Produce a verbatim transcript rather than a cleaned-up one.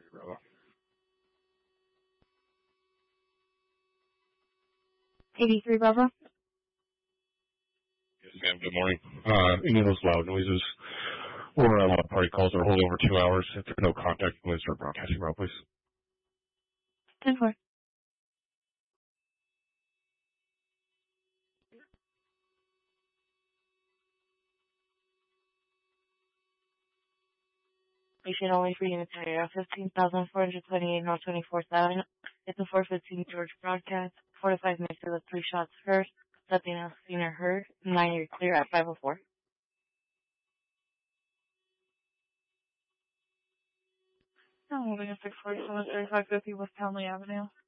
Bravo. eighty-three Bravo. Yes, ma'am. Good morning. Uh, any of those loud noises or uh, loud party calls are holding over two hours. If there's no contact, you can start broadcasting, Rob, please. ten four. Patient only for units area, fifteen thousand four hundred twenty-eight North twenty-fourth Avenue. It's a four fifteen George broadcast. forty-five minutes to the three shots first. Nothing else seen or heard. Nine, you're clear at five oh four. I'm moving at six forty-seven thirty-five fifty West Townley Avenue.